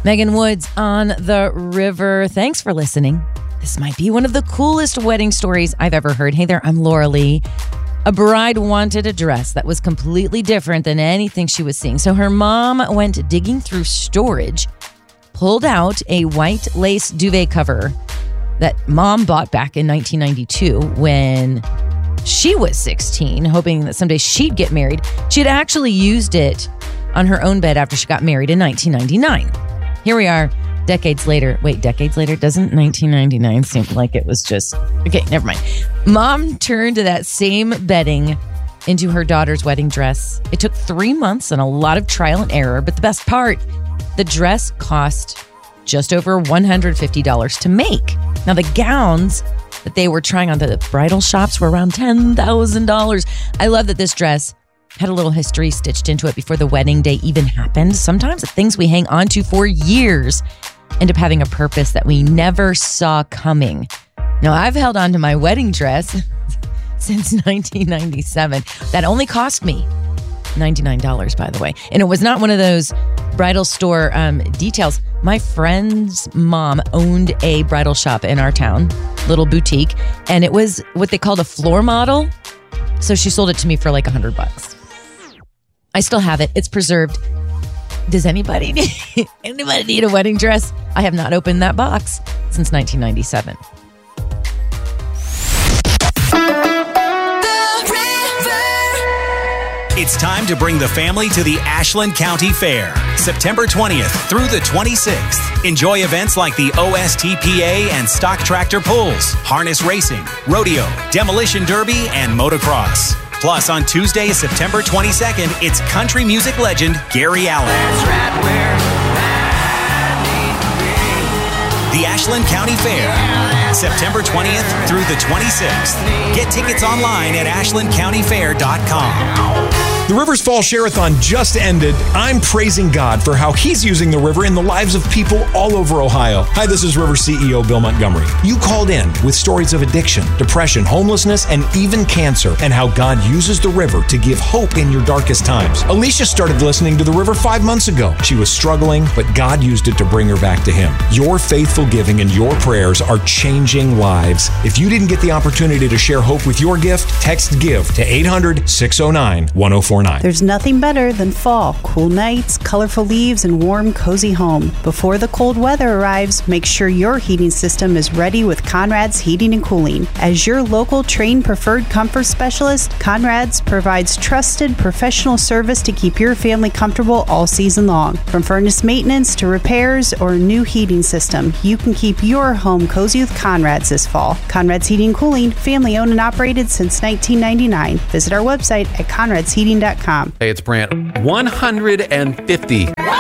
Megan Woods on the river. Thanks for listening. This might be one of the coolest wedding stories I've ever heard. Hey there, I'm Laura Lee. A bride wanted a dress that was completely different than anything she was seeing. So her mom went digging through storage, pulled out a white lace duvet cover that mom bought back in 1992 when she was 16, hoping that someday she'd get married. She had actually used it on her own bed after she got married in 1999. Here we are, decades later. Wait, decades later? Doesn't 1999 seem like it was just... Okay, never mind. Mom turned that same bedding into her daughter's wedding dress. It took 3 months and a lot of trial and error, but the best part, the dress cost just over $150 to make. Now, the gowns that they were trying on the bridal shops were around $10,000. I love that this dress had a little history stitched into it before the wedding day even happened. Sometimes the things we hang on to for years end up having a purpose that we never saw coming. Now, I've held on to my wedding dress since 1997. That only cost me $99, by the way. And it was not one of those bridal store details. My friend's mom owned a bridal shop in our town, little boutique, and it was what they called a floor model. So she sold it to me for like $100. I still have it. It's preserved. Does anybody need a wedding dress? I have not opened that box since 1997. It's time to bring the family to the Ashland County Fair, September 20th through the 26th. Enjoy events like the OSTPA and stock tractor pulls, harness racing, rodeo, demolition derby, and motocross. Plus, on Tuesday, September 22nd, it's country music legend Gary Allan. That's right where I need to be. The Ashland County Fair, September 20th through the 26th. Get tickets online at ashlandcountyfair.com. The River's Fall Share-a-thon just ended. I'm praising God for how He's using the river in the lives of people all over Ohio. Hi, this is River CEO Bill Montgomery. You called in with stories of addiction, depression, homelessness, and even cancer, and how God uses the river to give hope in your darkest times. Alicia started listening to the river 5 months ago. She was struggling, but God used it to bring her back to Him. Your faithful giving and your prayers are changing lives. If you didn't get the opportunity to share hope with your gift, text GIVE to 800-609-1049. There's nothing better than fall. Cool nights, colorful leaves, and warm, cozy home. Before the cold weather arrives, make sure your heating system is ready with Conrad's Heating and Cooling. As your local trained preferred comfort specialist, Conrad's provides trusted professional service to keep your family comfortable all season long. From furnace maintenance to repairs or a new heating system, you can keep your home cozy with Conrad's this fall. Conrad's Heating and Cooling, family owned and operated since 1999. Visit our website at conradsheating.com. Hey, it's Brant. 150.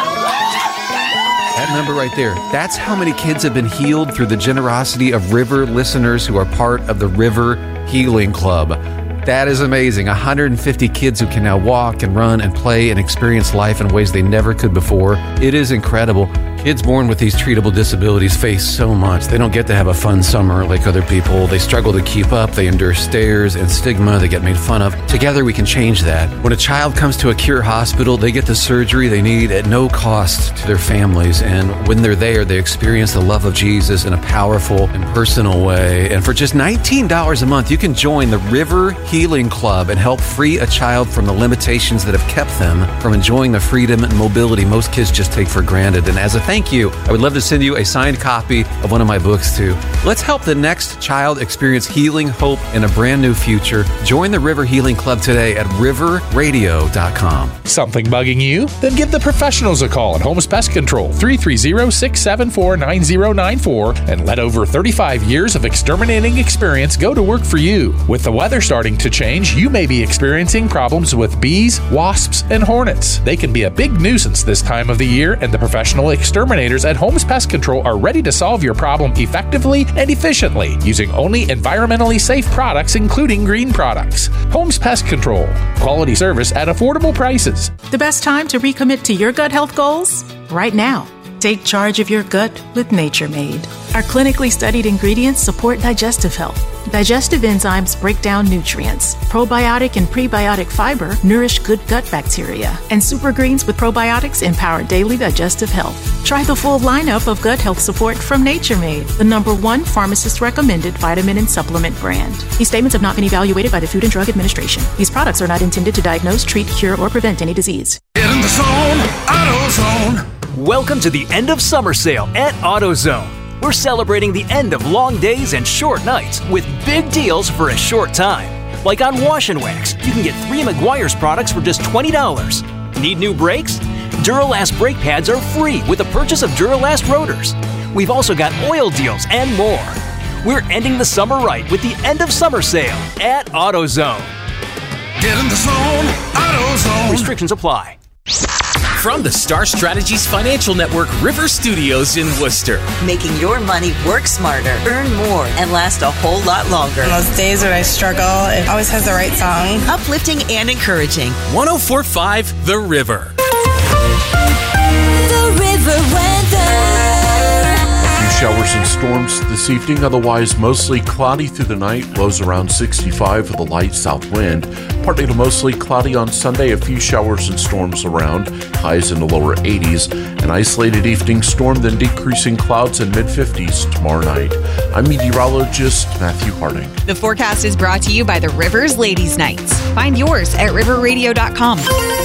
That number right there, that's how many kids have been healed through the generosity of River listeners who are part of the River Healing Club. That is amazing. 150 kids who can now walk and run and play and experience life in ways they never could before. It is incredible. Kids born with these treatable disabilities face so much. They don't get to have a fun summer like other people. They struggle to keep up. They endure stares and stigma. They get made fun of. Together, we can change that. When a child comes to a Cure hospital, they get the surgery they need at no cost to their families. And when they're there, they experience the love of Jesus in a powerful and personal way. And for just $19 a month, you can join the River Healing Club and help free a child from the limitations that have kept them from enjoying the freedom and mobility most kids just take for granted. And as a thank you, I would love to send you a signed copy of one of my books too. Let's help the next child experience healing, hope, and a brand new future. Join the River Healing Club today at riverradio.com. Something bugging you? Then give the professionals a call at Holmes Pest Control, 330-674-9094, and let over 35 years of exterminating experience go to work for you. With the weather starting to change, you may be experiencing problems with bees, wasps, and hornets. They can be a big nuisance this time of the year, and the professional exterminators at Holmes Pest Control are ready to solve your problem effectively and efficiently using only environmentally safe products, including green products. Holmes Pest Control. Quality service at affordable prices. The best time to recommit to your gut health goals? Right now. Take charge of your gut with Nature Made. Our clinically studied ingredients support digestive health, Digestive enzymes break down nutrients. Probiotic and prebiotic fiber nourish good gut bacteria. And Super Greens with probiotics empower daily digestive health. Try the full lineup of gut health support from Nature Made, the #1 pharmacist-recommended vitamin and supplement brand. These statements have not been evaluated by the Food and Drug Administration. These products are not intended to diagnose, treat, cure, or prevent any disease. Get in the zone, AutoZone. Welcome to the end of summer sale at AutoZone. We're celebrating the end of long days and short nights with big deals for a short time. Like on Wash and Wax, you can get 3 Meguiar's products for just $20. Need new brakes? Duralast brake pads are free with the purchase of Duralast rotors. We've also got oil deals and more. We're ending the summer right with the end of summer sale at AutoZone. Get in the zone, AutoZone. Restrictions apply. From the Star Strategies Financial Network River Studios in Worcester. Making your money work smarter, earn more, and last a whole lot longer. On those days when I struggle, it always has the right song. Uplifting and encouraging. 104.5 The River. The River Weather. Showers and storms this evening, otherwise mostly cloudy through the night, lows around 65 with a light south wind. Partly to mostly cloudy on Sunday, a few showers and storms around, highs in the lower 80s. An isolated evening storm, then decreasing clouds in mid-50s tomorrow night. I'm meteorologist Matthew Harding. The forecast is brought to you by the Rivers Ladies Nights. Find yours at riverradio.com.